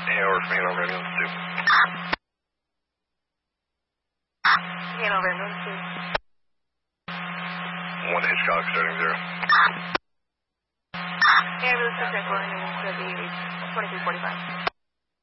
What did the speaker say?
Hanover from Hanover Ambulance 2. Hanover Ambulance 1 Hitchcock starting 0. Ambulance 2 calling to the 2345.